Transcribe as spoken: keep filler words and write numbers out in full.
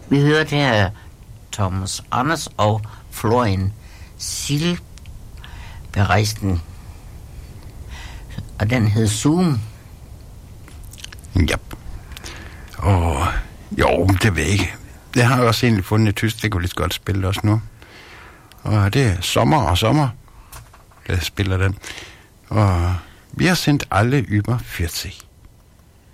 Vi hørte her Thomas Anders og Florian Silbereisten. Og den hed Zoom. Ja. Og jo, det ved jeg ikke. Jeg har også egentlig fundet et tysk, det kunne lige så godt spille også nu. Og det er Sommer og Sommer, der spiller den. Og vi har sendt alle über firs.